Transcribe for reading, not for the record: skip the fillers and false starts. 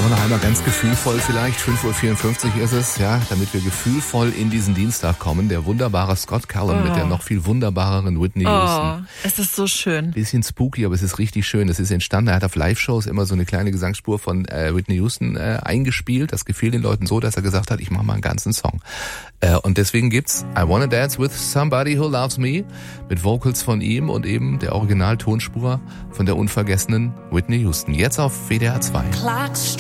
wir noch einmal ganz gefühlvoll vielleicht, 5:54 Uhr ist es, ja, damit wir gefühlvoll in diesen Dienstag kommen. Der wunderbare Scott Callum mit der noch viel wunderbareren Whitney Houston. Es ist so schön. Bisschen spooky, aber es ist richtig schön. Es ist entstanden, er hat auf Live-Shows immer so eine kleine Gesangsspur von Whitney Houston eingespielt. Das gefiel den Leuten so, dass er gesagt hat, ich mache mal einen ganzen Song. Und deswegen gibt's I Wanna Dance With Somebody Who Loves Me mit Vocals von ihm und eben der Original-Tonspur von der unvergessenen Whitney Houston. Jetzt auf WDR 2.